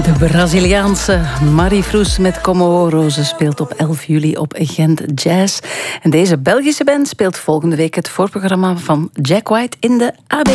De Braziliaanse Marifrus met Comoro. Ze speelt op 11 juli op Gent Jazz. En deze Belgische band speelt volgende week het voorprogramma van Jack White in de AB.